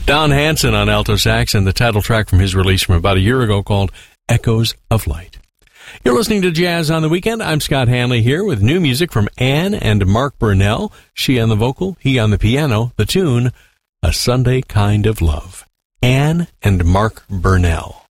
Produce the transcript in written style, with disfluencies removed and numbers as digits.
Don Hansen on alto sax and the title track from his release from about a year ago called Echoes of Light. You're listening to Jazz on the Weekend. I'm Scott Hanley here with new music from Anne and Mark Burnell. She on the vocal, he on the piano. The tune, A Sunday Kind of Love. Anne and Mark Burnell.